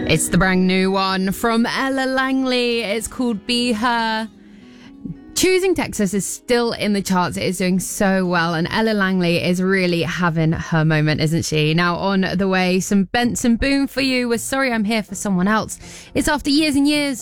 It's the brand new one from Ella Langley. It's called Be Her. Choosing Texas is still in the charts. It is doing so well, and Ella Langley is really having her moment, isn't she? Now on the way, some Benson Boone for you with Sorry I'm Here for Someone Else. It's after years and years